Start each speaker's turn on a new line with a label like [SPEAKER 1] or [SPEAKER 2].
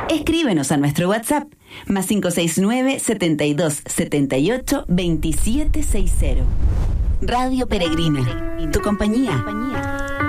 [SPEAKER 1] Escríbenos a nuestro WhatsApp, más 569-7278-2760. Radio Peregrina, tu compañía